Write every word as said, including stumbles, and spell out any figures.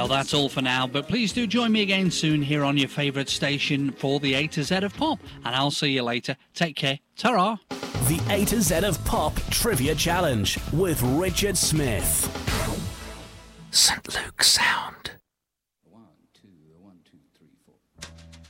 Well, that's all for now, but please do join me again soon here on your favourite station for the A to Z of Pop, and I'll see you later. Take care. Ta-ra. The A to Z of Pop Trivia Challenge with Richard Smith. Saint Luke Sound.